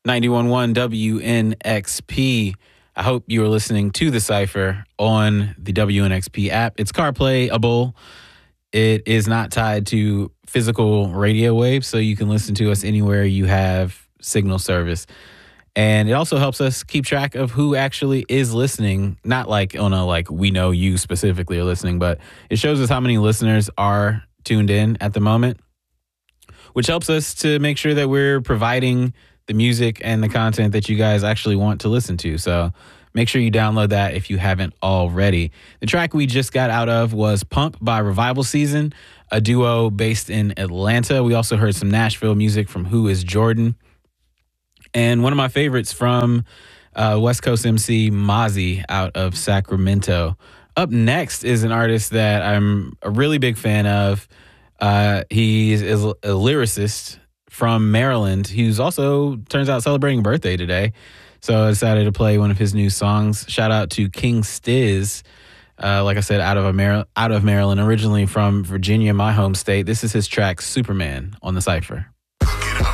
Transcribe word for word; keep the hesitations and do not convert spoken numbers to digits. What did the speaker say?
ninety-one point one W N X P. I hope you are listening to The Cypher on the W N X P app. It's CarPlayable. It is not tied to physical radio waves, so you can listen to us anywhere you have signal service. And it also helps us keep track of who actually is listening, not like on a like we know you specifically are listening, but it shows us how many listeners are tuned in at the moment, which helps us to make sure that we're providing the music and the content that you guys actually want to listen to. So make sure you download that if you haven't already. The track we just got out of was Pump by Revival Season, a duo based in Atlanta. We also heard some Nashville music from Who Is Jordan. And one of my favorites from uh, West Coast M C Mozzie out of Sacramento. Up next is an artist that I'm a really big fan of. Uh, he is a lyricist from Maryland, who's also, turns out, celebrating a birthday today. So I decided to play one of his new songs. Shout out to King Stiz. Uh, like I said, out of, Amer- out of Maryland, originally from Virginia, my home state. This is his track, Superman, on The Cypher.